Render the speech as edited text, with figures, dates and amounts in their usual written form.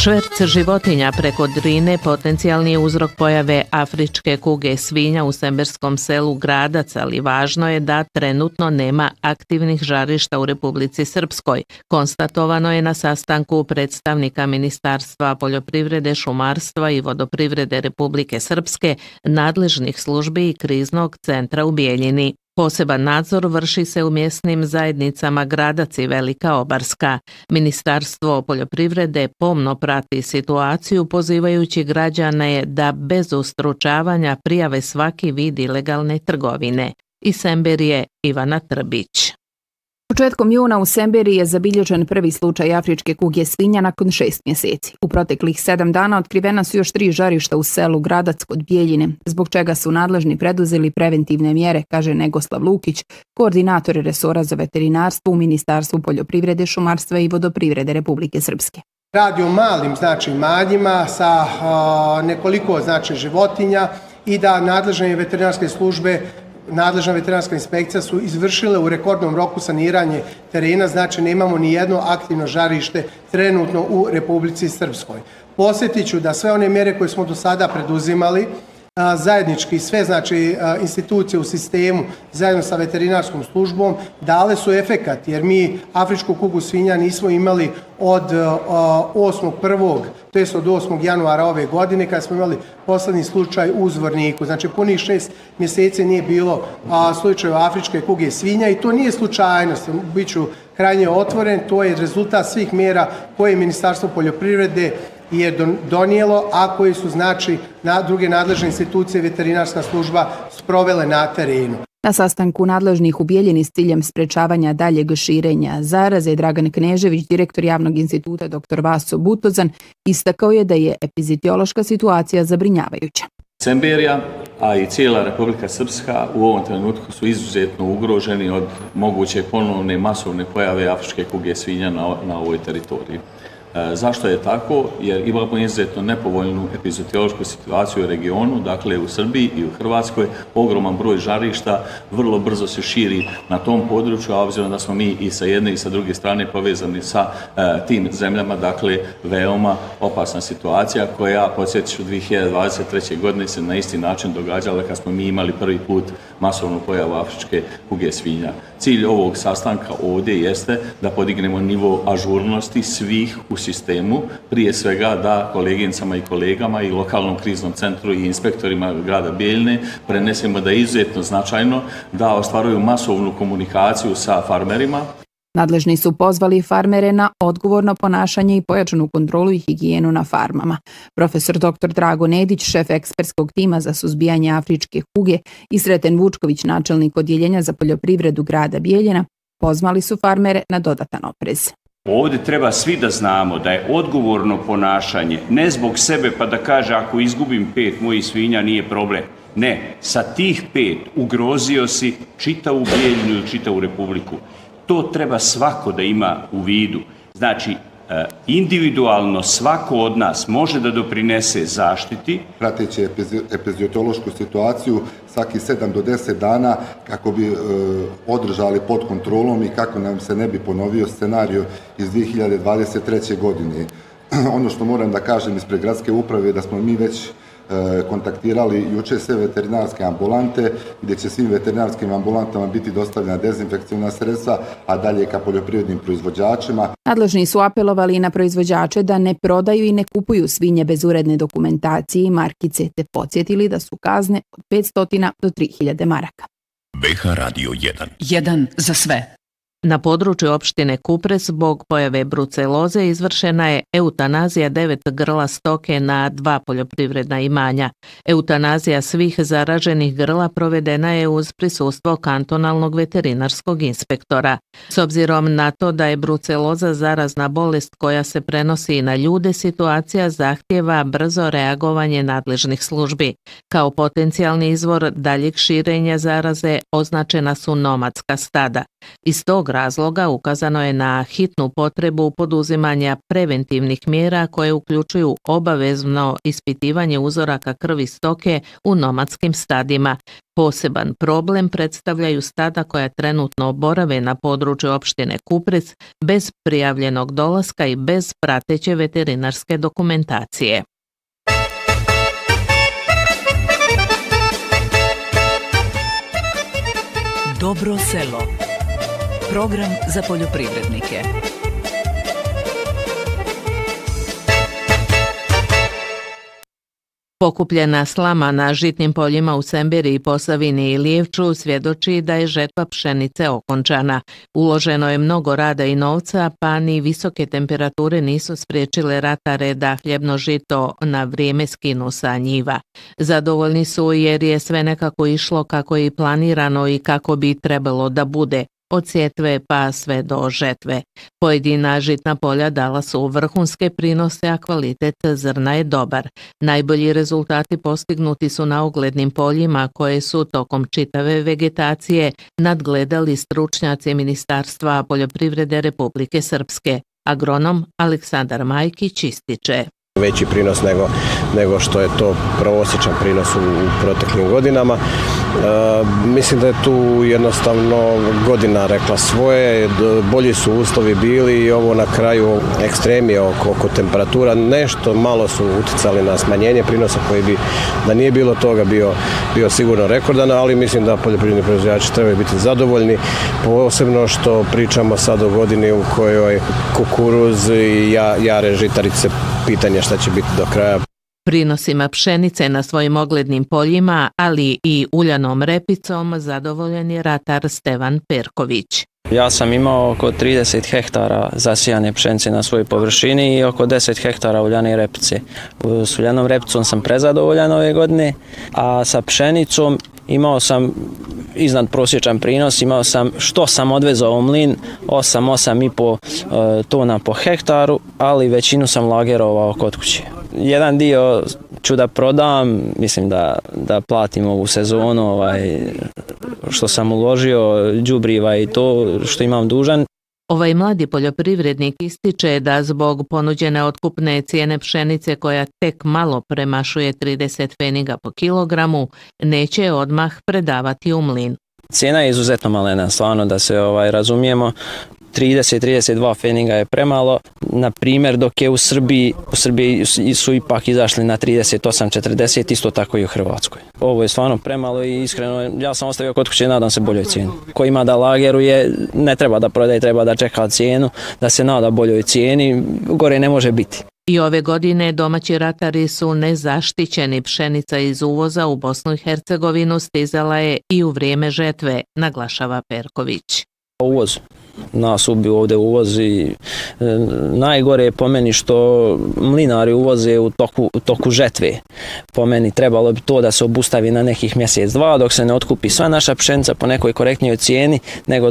Šverc životinja preko Drine potencijalni je uzrok pojave afričke kuge svinja u semberskom selu Gradac, ali važno je da trenutno nema aktivnih žarišta u Republici Srpskoj. Konstatovano je na sastanku predstavnika Ministarstva poljoprivrede, šumarstva i vodoprivrede Republike Srpske, nadležnih službi i kriznog centra u Bijeljini. Poseban nadzor vrši se u mjesnim zajednicama Gradac i Velika Obarska. Ministarstvo poljoprivrede pomno prati situaciju pozivajući građane da bez ustručavanja prijave svaki vid ilegalne trgovine. Iz Semberije Ivana Trbić. Početkom juna u Semberiji je zabilježen prvi slučaj afričke kuge svinja nakon 6 mjeseci. U proteklih 7 dana otkrivena su još 3 žarišta u selu Gradac kod Bijeljine, zbog čega su nadležni preduzeli preventivne mjere, kaže Negoslav Lukić, koordinator resora za veterinarstvo u Ministarstvu poljoprivrede, šumarstva i vodoprivrede Republike Srpske. Radi o malim imanjima sa nekoliko životinja i da nadležne veterinarske službe, nadležna veterinarska inspekcija su izvršile u rekordnom roku saniranje terena, znači nemamo ni jedno aktivno žarište trenutno u Republici Srpskoj. Podsjetit ću da sve one mjere koje smo do sada preduzimali, zajednički sve institucije u sistemu zajedno sa veterinarskom službom dale su efekat, jer mi afričku kugu svinja nismo imali od 8.1., to jest od 8. januara ove godine kada smo imali poslednji slučaj u Zvorniku. Znači punih 6 mjeseci nije bilo slučajeva afričke kuge svinja i to nije slučajnost, biću krajnje otvoren, to je rezultat svih mjera koje je Ministarstvo poljoprivrede je donijelo, a koji su druge nadležne institucije, veterinarska služba sprovele na terenu. Na sastanku nadležnih u Bijeljini s ciljem sprečavanja daljeg širenja zaraze, Dragan Knežević, direktor Javnog instituta dr. Vaso Butozan, istakao je da je epizitiološka situacija zabrinjavajuća. Semberija, a i cijela Republika Srpska u ovom trenutku su izuzetno ugroženi od moguće ponovne masovne pojave afričke kuge svinja na ovoj teritoriji. Zašto je tako? Jer imamo izuzetno nepovoljnu epizitiološku situaciju u regionu, dakle u Srbiji i u Hrvatskoj, ogroman broj žarišta vrlo brzo se širi na tom području, a obzirom da smo mi i sa jedne i sa druge strane povezani sa tim zemljama, dakle veoma opasna situacija koja, podsjetit ću, 2023. godine se na isti način događala kad smo mi imali prvi put masovnu pojavu afričke kuge svinja. Cilj ovog sastanka ovdje jeste da podignemo nivo ažurnosti svih u sistemu, prije svega da koleginicama i kolegama i lokalnom kriznom centru i inspektorima grada Bijeljine prenesemo da je izuzetno značajno da ostvaruju masovnu komunikaciju sa farmerima. Nadležni su pozvali farmere na odgovorno ponašanje i pojačanu kontrolu i higijenu na farmama. Profesor dr. Drago Nedić, šef ekspertskog tima za suzbijanje afričke kuge, i Sreten Vučković, načelnik odjeljenja za poljoprivredu grada Bijeljina, pozvali su farmere na dodatan oprez. Ovdje treba svi da znamo da je odgovorno ponašanje ne zbog sebe pa da kaže ako izgubim 5 mojih svinja nije problem. Ne, sa tih 5 ugrozio si čitavu Bijeljinu ili čitavu Republiku. To treba svako da ima u vidu. Znači, individualno svako od nas može da doprinese zaštiti. Prateći epiziontološku situaciju svaki 7 do 10 dana kako bi održali pod kontrolom i kako nam se ne bi ponovio scenario iz 2023. godine. Ono što moram da kažem ispred gradske uprave je da smo mi već kontaktirali jučer sve veterinarske ambulante, gdje će svim veterinarskim ambulantama biti dostavljena dezinfekcijna sredstva, a dalje ka poljoprivrednim proizvođačima. Nadležni su apelovali i na proizvođače da ne prodaju i ne kupuju svinje bez uredne dokumentacije i markice, te podsjetili da su kazne od 500 do 3000 maraka. BH Radio 1. 1 za sve. Na području opštine Kupres zbog pojave bruceloze izvršena je eutanazija 9 grla stoke na 2 poljoprivredna imanja. Eutanazija svih zaraženih grla provedena je uz prisustvo kantonalnog veterinarskog inspektora. S obzirom na to da je bruceloza zarazna bolest koja se prenosi na ljude, situacija zahtjeva brzo reagovanje nadležnih službi. Kao potencijalni izvor daljeg širenja zaraze označena su nomadska stada. Iz tog razloga ukazano je na hitnu potrebu poduzimanja preventivnih mjera koje uključuju obavezno ispitivanje uzoraka krvi stoke u nomadskim stadima. Poseban problem predstavljaju stada koja trenutno borave na području opštine Kuprec bez prijavljenog dolaska i bez prateće veterinarske dokumentacije. Dobro selo. Program za poljoprivrednike. Pokupljena slama na žitnim poljima u Semberiji, Posavini i Lijevču svjedoči da je žetva pšenice okončana. Uloženo je mnogo rada i novca, pa ni visoke temperature nisu spriječile ratare da hljebno žito na vrijeme skinu sa njiva. Zadovoljni su jer je sve nekako išlo kako je planirano i kako bi trebalo da bude. Od sjetve pa sve do žetve. Pojedina žitna polja dala su vrhunske prinose, a kvalitet zrna je dobar. Najbolji rezultati postignuti su na oglednim poljima koje su tokom čitave vegetacije nadgledali stručnjaci Ministarstva poljoprivrede Republike Srpske. Agronom Aleksandar Majkić ističe. Veći prinos nego što je to prosječan prinos u proteklim godinama. Mislim da je tu jednostavno godina rekla svoje, bolji su uslovi bili i ovo na kraju ekstremije oko temperatura. Nešto malo su uticali na smanjenje prinosa koji bi, da nije bilo toga, bio sigurno rekordan, ali mislim da poljoprivredni proizvođači trebaju biti zadovoljni, posebno što pričamo sad o godini u kojoj kukuruz i jare žitarice, pitanje šta će biti do kraja. Prinosima pšenice na svojim oglednim poljima, ali i uljanom repicom zadovoljan je ratar Stevan Perković. Ja sam imao oko 30 hektara zasijane pšenice na svojoj površini i oko 10 hektara uljane repice. S uljanom repicom sam prezadovoljan ove godine, a sa pšenicom imao sam iznad prosječan prinos, imao sam što sam odvezao u mlin 8,5 tona po hektaru, ali većinu sam lagerovao kod kuće. Jedan dio ću da prodam, mislim da platim ovu sezonu što sam uložio, đubriva i to što imam dužan. Ovaj mladi poljoprivrednik ističe da zbog ponuđene otkupne cijene pšenice koja tek malo premašuje 30 pfeniga po kilogramu, neće odmah predavati u mlin. Cijena je izuzetno malena, stvarno da se razumijemo. 30-32 pfeniga je premalo, na primjer dok je u Srbiji su ipak izašli na 38-40, isto tako i u Hrvatskoj. Ovo je stvarno premalo i iskreno ja sam ostavio kod kuće i nadam se boljoj cijeni. Ko ima da lageruje, ne treba da prodaje, treba da čeka cijenu, da se nada boljoj cijeni, gore ne može biti. I ove godine domaći ratari su nezaštićeni. Pšenica iz uvoza u Bosnu i Hercegovinu stizala je i u vrijeme žetve, naglašava Perković. Uvoz. Nas ubiju ovdje uvoz i najgore je po meni što mlinari uvoze u toku žetve. Po meni trebalo bi to da se obustavi na nekih mjesec, dva dok se ne otkupi sva naša pšenica po nekoj korektnijoj cijeni nego